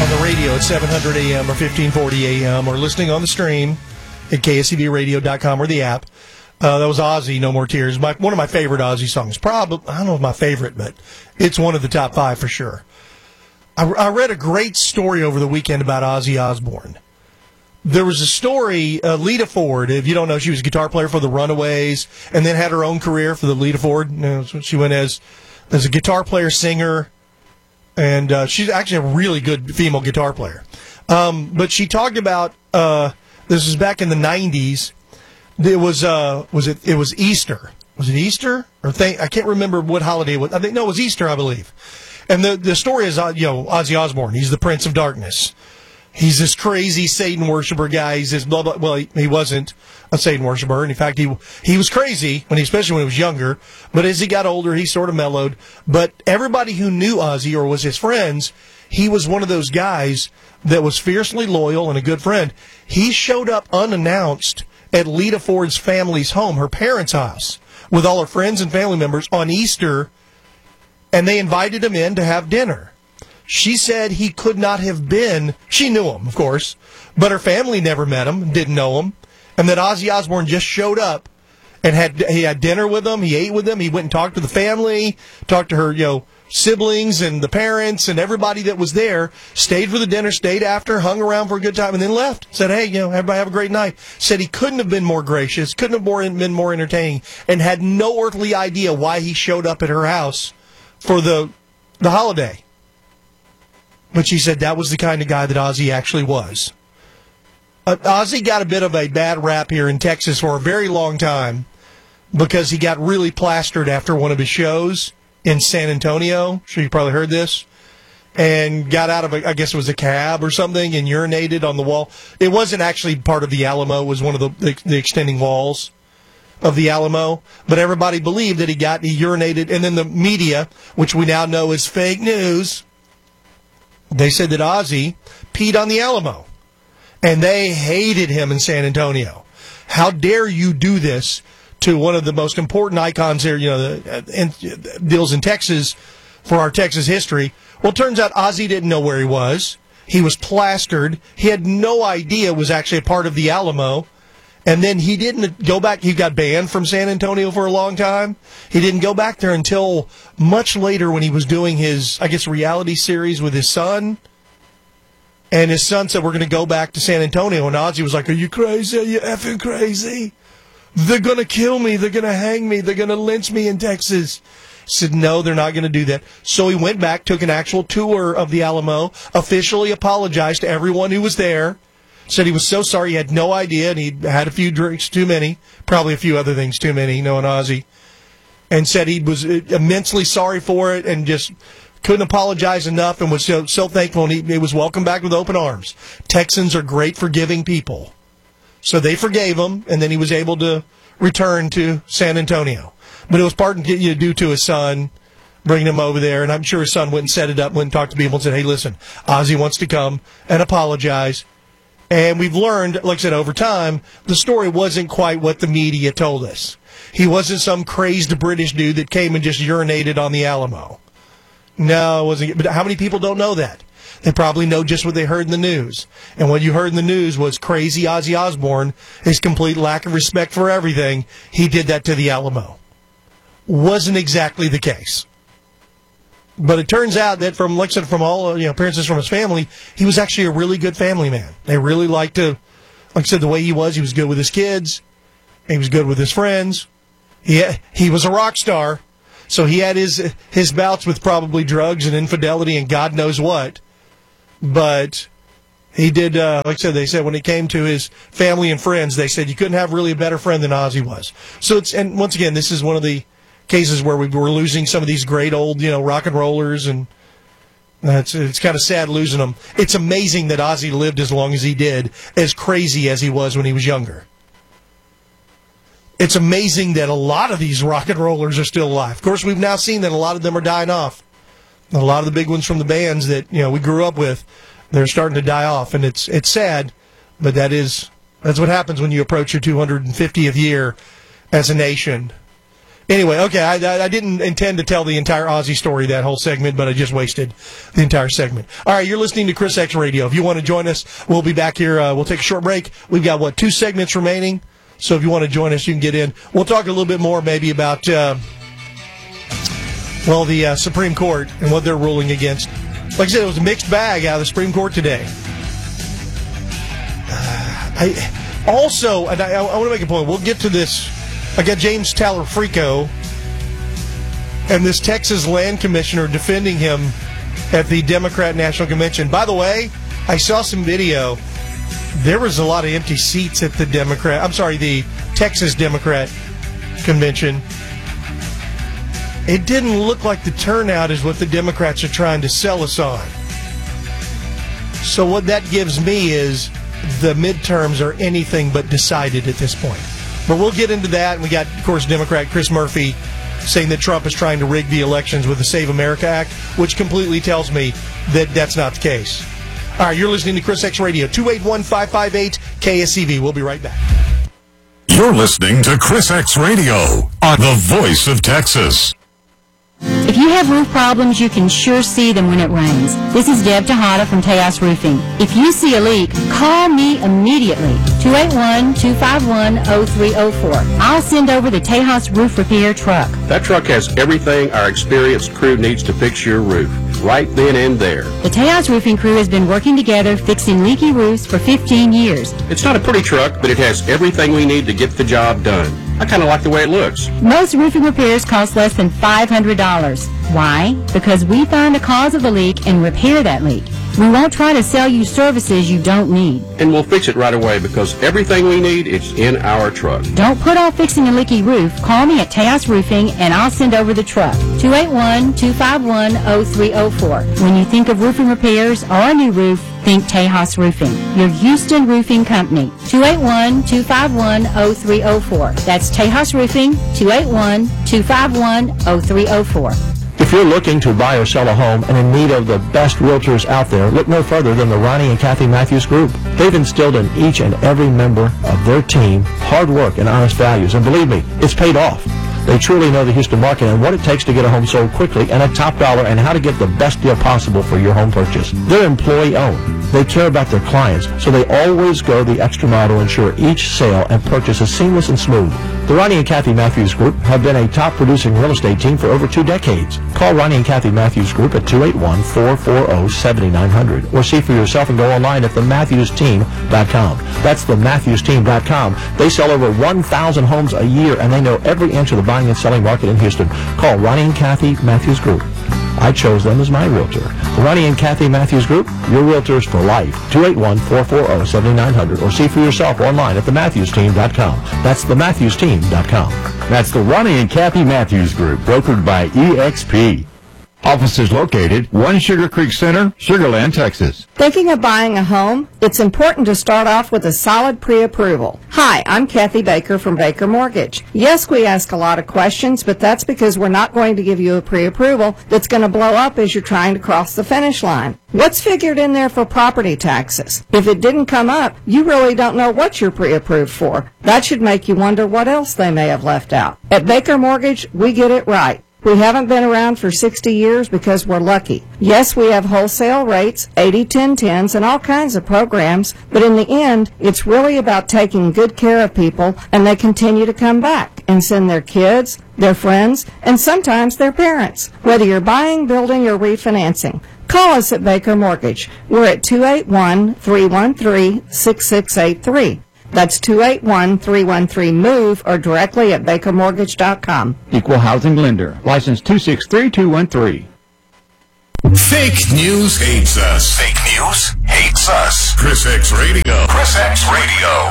on the radio at 700 AM or 1540 AM or listening on the stream at kscbradio.com or the app. That was Ozzy, No More Tears. One of my favorite Ozzy songs. Probably, I don't know if my favorite, but it's one of the top 5 for sure. I read a great story over the weekend about Ozzy Osbourne. There was a story, Lita Ford, if you don't know, she was a guitar player for the Runaways and then had her own career for the Lita Ford. She went as a guitar player, singer, and she's actually a really good female guitar player. But she talked about, this was back in the 90s, it was Easter. Was it Easter? I can't remember what holiday it was. It was Easter, I believe. And the story is, Ozzy Osbourne. He's the Prince of Darkness. He's this crazy Satan worshiper guy. He's this blah, blah. Well, he wasn't a Satan worshiper. And in fact, he was crazy, especially when he was younger. But as he got older, he sort of mellowed. But everybody who knew Ozzy or was his friends, he was one of those guys that was fiercely loyal and a good friend. He showed up unannounced at Lita Ford's family's home, her parents' house, with all her friends and family members on Easter, and they invited him in to have dinner. She said he could not have been, she knew him, of course, but her family never met him, didn't know him, and that Ozzy Osbourne just showed up and he had dinner with them, he ate with them, he went and talked to the family, talked to her, siblings and the parents and everybody that was there, stayed for the dinner, stayed after, hung around for a good time, and then left. Said, hey, everybody have a great night. Said he couldn't have been more gracious, couldn't have been more entertaining, and had no earthly idea why he showed up at her house for the holiday. But she said that was the kind of guy that Ozzy actually was. Ozzy got a bit of a bad rap here in Texas for a very long time because he got really plastered after one of his shows in San Antonio. I'm sure you probably heard this. And got out of, I guess it was a cab or something, and urinated on the wall. It wasn't actually part of the Alamo. It was one of the extending walls of the Alamo. But everybody believed that he urinated. And then the media, which we now know is fake news, they said that Ozzy peed on the Alamo. And they hated him in San Antonio. How dare you do this to one of the most important icons there, deals in Texas for our Texas history. Well, it turns out Ozzy didn't know where he was. He was plastered. He had no idea it was actually a part of the Alamo. And then he didn't go back. He got banned from San Antonio for a long time. He didn't go back there until much later when he was doing his, reality series with his son. And his son said, we're going to go back to San Antonio. And Ozzy was like, are you crazy? Are you effing crazy? They're going to kill me. They're going to hang me. They're going to lynch me in Texas. He said, no, they're not going to do that. So he went back, took an actual tour of the Alamo, officially apologized to everyone who was there. Said he was so sorry, he had no idea, and he'd had a few drinks too many, probably a few other things too many, knowing Ozzy, and said he was immensely sorry for it and just couldn't apologize enough and was so thankful, and he was welcomed back with open arms. Texans are great forgiving people. So they forgave him, and then he was able to return to San Antonio. But it was part due to his son, bringing him over there, and I'm sure his son went and set it up, went and talked to people and said, hey, listen, Ozzy wants to come and apologize. And we've learned, like I said, over time, the story wasn't quite what the media told us. He wasn't some crazed British dude that came and just urinated on the Alamo. No, it wasn't. But how many people don't know that? They probably know just what they heard in the news. And what you heard in the news was crazy Ozzy Osbourne, his complete lack of respect for everything. He did that to the Alamo. Wasn't exactly the case. But it turns out that from all appearances from his family, he was actually a really good family man. They really liked to, like I said, the way he was good with his kids. He was good with his friends. He was a rock star. So he had his bouts with probably drugs and infidelity and God knows what. But he did, like I said, they said when it came to his family and friends, they said you couldn't have really a better friend than Ozzy was. So and once again, this is one of the cases where we were losing some of these great old, rock and rollers, and it's kind of sad losing them. It's amazing that Ozzy lived as long as he did, as crazy as he was when he was younger. It's amazing that a lot of these rock and rollers are still alive. Of course, we've now seen that a lot of them are dying off. A lot of the big ones from the bands that we grew up with, they're starting to die off, and it's sad, but that's what happens when you approach your 250th year as a nation. Anyway, okay, I didn't intend to tell the entire Ozzy story, that whole segment, but I just wasted the entire segment. All right, you're listening to Chris X Radio. If you want to join us, we'll be back here. We'll take a short break. We've got, 2 segments remaining? So if you want to join us, you can get in. We'll talk a little bit more maybe about, the Supreme Court and what they're ruling against. Like I said, it was a mixed bag out of the Supreme Court today. I want to make a point. We'll get to this. I got James Talafrico and this Texas land commissioner defending him at the Democrat National Convention. By the way, I saw some video. There was a lot of empty seats at the Texas Democrat Convention. It didn't look like the turnout is what the Democrats are trying to sell us on. So what that gives me is the midterms are anything but decided at this point. But we'll get into that. And we got, of course, Democrat Chris Murphy saying that Trump is trying to rig the elections with the Save America Act, which completely tells me that that's not the case. All right, you're listening to Chris X Radio, 281-558-KSEV. We'll be right back. You're listening to Chris X Radio on the Voice of Texas. If you have roof problems, you can sure see them when it rains. This is Deb Tejada from Tejas Roofing. If you see a leak, call me immediately, 281-251-0304. I'll send over the Tejas Roof Repair truck. That truck has everything our experienced crew needs to fix your roof, right then and there. The Tejas Roofing crew has been working together fixing leaky roofs for 15 years. It's not a pretty truck, but it has everything we need to get the job done. I kind of like the way it looks. Most roofing repairs cost less than $500. Why? Because we find the cause of the leak and repair that leak. We won't try to sell you services you don't need. And we'll fix it right away because everything we need is in our truck. Don't put off fixing a leaky roof. Call me at Tejas Roofing and I'll send over the truck. 281-251-0304. When you think of roofing repairs or a new roof, think Tejas Roofing, your Houston roofing company. 281-251-0304. That's Tejas Roofing, 281-251-0304. If you're looking to buy or sell a home and in need of the best realtors out there, look no further than the Ronnie and Kathy Matthews Group. They've instilled in each and every member of their team hard work and honest values, and believe me, it's paid off. They truly know the Houston market and what it takes to get a home sold quickly and at top dollar and how to get the best deal possible for your home purchase. They're employee-owned. They care about their clients, so they always go the extra mile to ensure each sale and purchase is seamless and smooth. The Ronnie and Kathy Matthews Group have been a top-producing real estate team for over 2 decades. Call Ronnie and Kathy Matthews Group at 281-440-7900 or see for yourself and go online at thematthewsteam.com. That's thematthewsteam.com. They sell over 1,000 homes a year, and they know every inch of the buying and selling market in Houston. Call Ronnie and Kathy Matthews Group. I chose them as my realtor. The Ronnie and Kathy Matthews Group, your realtors for life. 281-440-7900 or see for yourself online at thematthewsteam.com. That's thematthewsteam.com. That's the Ronnie and Kathy Matthews Group, brokered by EXP. Offices located 1 Sugar Creek Center, Sugar Land, Texas. Thinking of buying a home? It's important to start off with a solid pre-approval. Hi, I'm Kathy Baker from Baker Mortgage. Yes, we ask a lot of questions, but that's because we're not going to give you a pre-approval that's going to blow up as you're trying to cross the finish line. What's figured in there for property taxes? If it didn't come up, you really don't know what you're pre-approved for. That should make you wonder what else they may have left out. At Baker Mortgage, we get it right. We haven't been around for 60 years because we're lucky. Yes, we have wholesale rates, 80-10-10s, and all kinds of programs, but in the end, it's really about taking good care of people, and they continue to come back and send their kids, their friends, and sometimes their parents. Whether you're buying, building, or refinancing, call us at Baker Mortgage. We're at 281-313-6683. That's 281-313-MOVE or directly at bakermortgage.com. Equal housing lender. License 263213. Fake news hates us. Fake news hates us. Chris X Radio. Chris X Radio.